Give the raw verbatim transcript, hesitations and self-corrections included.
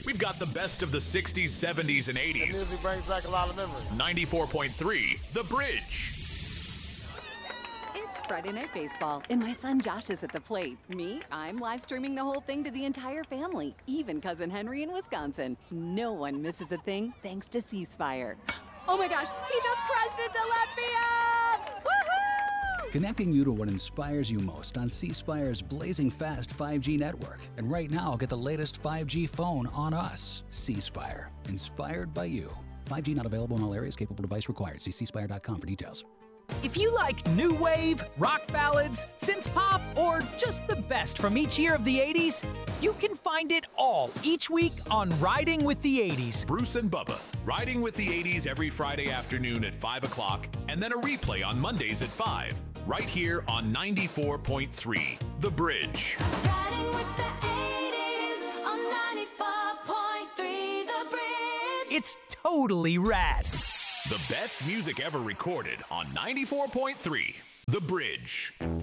We've got the best of the sixties, seventies, and The eighties. music brings back a lot of memories. ninety-four point three, The Bridge. It's Friday Night Baseball, and my son Josh is at the plate. Me, I'm live streaming the whole thing to the entire family, even cousin Henry in Wisconsin. No one misses a thing thanks to C Spire. Oh my gosh, he just crashed into left field! Woohoo! Connecting you to what inspires you most on C Spire's blazing fast five G network. And right now, get the latest five G phone on us. C Spire, inspired by you. five G not available in all areas. Capable device required. See c spire dot com for details. If you like new wave, rock ballads, synth pop, or just the best from each year of the eighties, you can find it all each week on Riding with the eighties. Bruce and Bubba, Riding with the eighties every Friday afternoon at five o'clock, and then a replay on Mondays at five, right here on ninety-four point three, The Bridge. Riding with the eighties on ninety-four point three, The Bridge. It's totally rad. The best music ever recorded on ninety-four point three, The Bridge.